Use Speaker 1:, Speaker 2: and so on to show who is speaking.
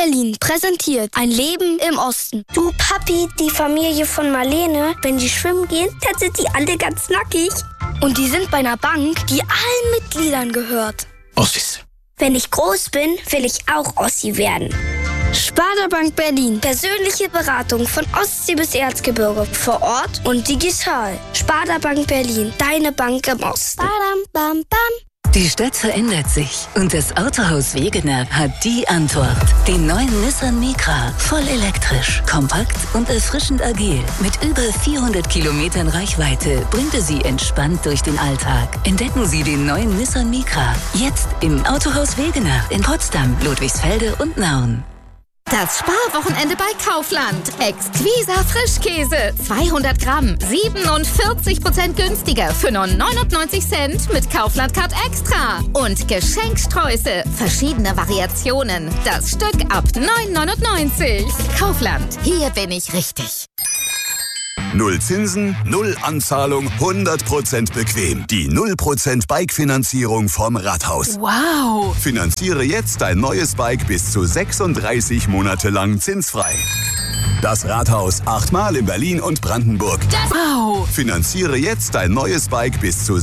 Speaker 1: Berlin präsentiert ein Leben im Osten.
Speaker 2: Du Papi, die Familie von Marlene, wenn die schwimmen gehen, dann sind die alle ganz nackig.
Speaker 1: Und die sind bei einer Bank, die allen Mitgliedern gehört.
Speaker 3: Ossis.
Speaker 2: Wenn ich groß bin, will ich auch Ossi werden.
Speaker 1: Sparda-Bank Berlin.
Speaker 2: Persönliche Beratung von Ostsee bis Erzgebirge. Vor Ort und digital. Sparda-Bank Berlin. Deine Bank im Osten.
Speaker 1: Badam, bam, bam.
Speaker 4: Die Stadt verändert sich und das Autohaus Wegener hat die Antwort. Den neuen Nissan Micra. Voll elektrisch, kompakt und erfrischend agil. Mit über 400 Kilometern Reichweite bringt er Sie entspannt durch den Alltag. Entdecken Sie den neuen Nissan Micra. Jetzt im Autohaus Wegener in Potsdam, Ludwigsfelde und Nauen.
Speaker 5: Das Sparwochenende bei Kaufland. Exquisa Frischkäse. 200 Gramm. 47% günstiger für nur 99 Cent mit Kaufland Card Extra. Und Geschenksträuße. Verschiedene Variationen. Das Stück ab 9,99. Kaufland. Hier bin ich richtig.
Speaker 6: Null Zinsen, null Anzahlung, 100% bequem. Die 0% Bike-Finanzierung vom Rathaus.
Speaker 5: Wow.
Speaker 6: Finanziere jetzt dein neues Bike bis zu 36 Monate lang zinsfrei. Das Rathaus 8-mal in Berlin und Brandenburg.
Speaker 5: Wow.
Speaker 6: Finanziere jetzt dein neues Bike bis zu